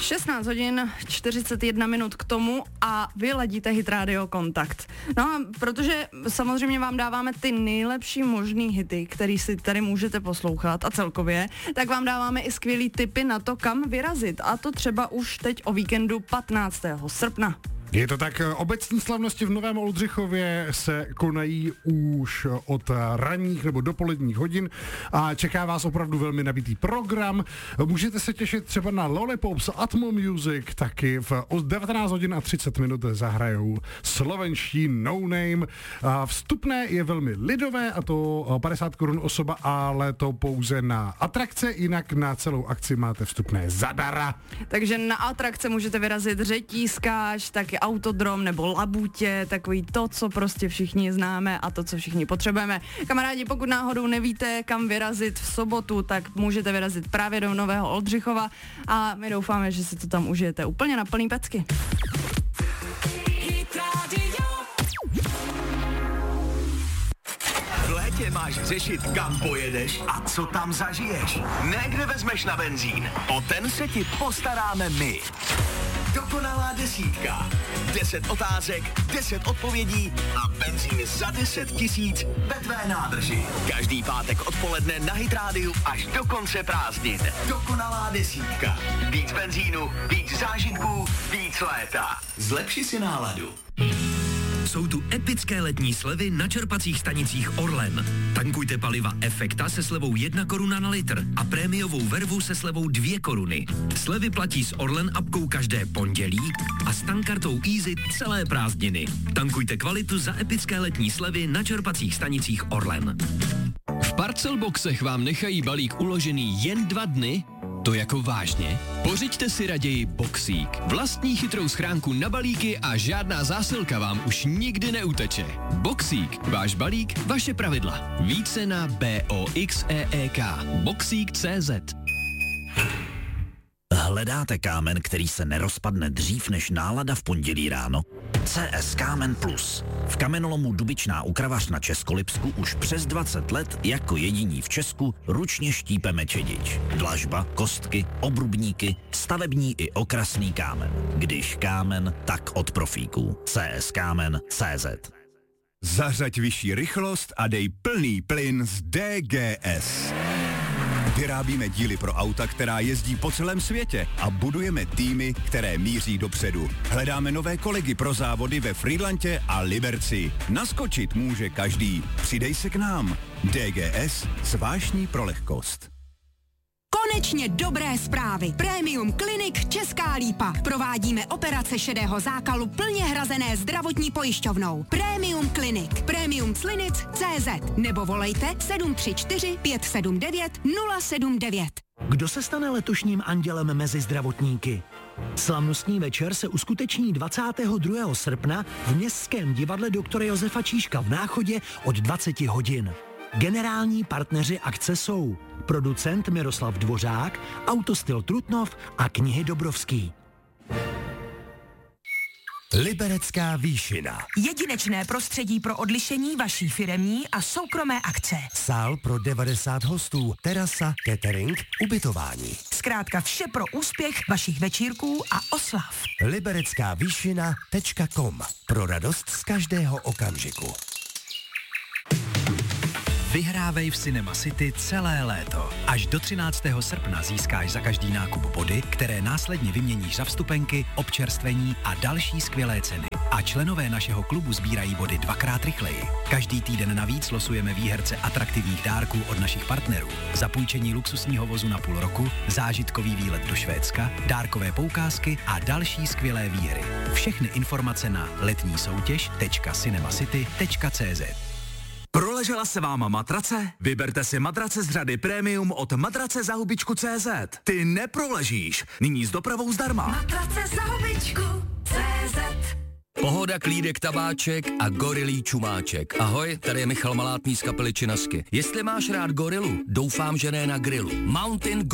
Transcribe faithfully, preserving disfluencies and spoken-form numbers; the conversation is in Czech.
šestnáct hodin čtyřicet jedna minut k tomu a vy ladíte Hit Radio Kontakt. No a protože samozřejmě vám dáváme ty nejlepší možný hity, který si tady můžete poslouchat a celkově, tak vám dáváme i skvělý tipy na to, kam vyrazit. A to třeba už teď o víkendu patnáctého srpna. Je to tak, obecní slavnosti v Novém Oldřichově se konají už od ranních nebo dopoledních hodin a čeká vás opravdu velmi nabitý program. Můžete se těšit třeba na Lollipops, Atmo Music, taky v devatenáct hodin a třicet minut zahrajou slovenští No Name. Vstupné je velmi lidové, a to padesát korun osoba, ale to pouze na atrakce, jinak na celou akci máte vstupné zadara. Takže na atrakce můžete vyrazit řetízkáč, taky autodrom nebo labutě, takový to, co prostě všichni známe a to, co všichni potřebujeme. Kamarádi, pokud náhodou nevíte, kam vyrazit v sobotu, tak můžete vyrazit právě do Nového Oldřichova a my doufáme, že si to tam užijete úplně na plný pecky. V létě máš řešit, kam pojedeš a co tam zažiješ. Ne, kde vezmeš na benzín. O ten se ti postaráme my. Dokonalá desítka. Deset otázek, deset odpovědí a benzín za deset tisíc ve tvé nádrži. Každý pátek odpoledne na Hit Rádiu až do konce prázdnin. Dokonalá desítka. Víc benzínu, víc zážitků, víc léta. Zlepši si náladu. Jsou tu epické letní slevy na čerpacích stanicích Orlen. Tankujte paliva Efekta se slevou jedna koruna na litr a prémiovou vervu se slevou dvě koruny. Slevy platí s Orlen apkou každé pondělí a s tankkartou Easy celé prázdniny. Tankujte kvalitu za epické letní slevy na čerpacích stanicích Orlen. V Parcelboxech vám nechají balík uložený jen dva dny? To jako vážně? Pořiďte si raději Boxík. Vlastní chytrou schránku na balíky a žádná zásilka vám už nikdy neuteče. Boxík. Váš balík, vaše pravidla. Více na boxeek. Boxík tečka cé zet. Hledáte kámen, který se nerozpadne dřív než nálada v pondělí ráno? C S Kámen Plus. V kamenolomu Dubičná u Kravař na Českolipsku už přes dvacet let jako jediní v Česku ručně štípeme čedič. Dlažba, kostky, obrubníky, stavební i okrasný kámen. Když kámen, tak od profíků. C S Kámen tečka cé zet. Zařaď vyšší rychlost a dej plný plyn z D G S. Vyrábíme díly pro auta, která jezdí po celém světě a budujeme týmy, které míří dopředu. Hledáme nové kolegy pro závody ve Frýdlantě a Liberci. Naskočit může každý. Přidej se k nám. D G S – zvláštní pro lehkost. Konečně dobré zprávy. Premium Clinic Česká Lípa. Provádíme operace šedého zákalu plně hrazené zdravotní pojišťovnou. Premium Clinic. Premium Clinic tečka cé zet nebo volejte sedm tři čtyři pět sedm devět nula sedm devět. Kdo se stane letošním andělem mezi zdravotníky? Slavnostní večer se uskuteční dvacátého druhého srpna v Městském divadle doktora Josefa Číška v Náchodě od dvacet hodin. Generální partneři akce jsou producent Miroslav Dvořák, Autostyl Trutnov a knihy Dobrovský. Liberecká výšina. Jedinečné prostředí pro odlišení vaší firemní a soukromé akce. Sál pro devadesát hostů, terasa, catering, ubytování. Zkrátka vše pro úspěch vašich večírků a oslav. liberecká výšina tečka com. Pro radost z každého okamžiku. Vyhrávej v Cinema City celé léto. Až do třináctého srpna získáš za každý nákup body, které následně vyměníš za vstupenky, občerstvení a další skvělé ceny. A členové našeho klubu sbírají body dvakrát rychleji. Každý týden navíc losujeme výherce atraktivních dárků od našich partnerů. Zapůjčení luxusního vozu na půl roku, zážitkový výlet do Švédska, dárkové poukázky a další skvělé výhry. Všechny informace na letní soutěž tečka cinemacity tečka cé zet. Proležela se váma matrace? Vyberte si matrace z řady Premium od matrace za hubičku tečka cé zet. Ty neproležíš. Nyní s dopravou zdarma. Matrace za hubičku tečka cé zet. Pohoda, klídek, tabáček a gorilí čumáček. Ahoj, tady je Michal Malátný z kapely Činasky. Jestli máš rád gorilu, doufám, že ne na grilu. Mountain